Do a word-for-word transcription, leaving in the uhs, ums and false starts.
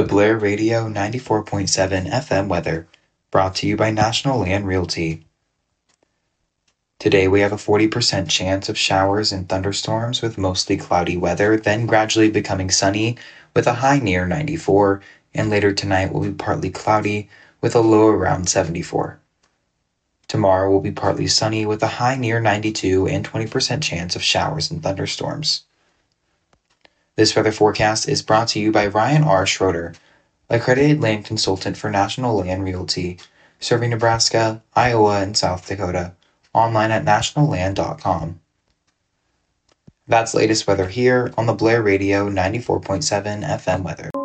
Blair Radio ninety-four point seven F M weather, brought to you by National Land Realty. Today we have a forty percent chance of showers and thunderstorms with mostly cloudy weather, then gradually becoming sunny with a high near ninety-four, and later tonight will be partly cloudy with a low around seventy-four. Tomorrow will be partly sunny with a high near ninety-two and twenty percent chance of showers and thunderstorms. This weather forecast is brought to you by Ryan R. Schroeder, accredited land consultant for National Land Realty, serving Nebraska, Iowa, and South Dakota. Online at national land dot com. That's latest weather here on the Blair Radio ninety-four point seven F M weather.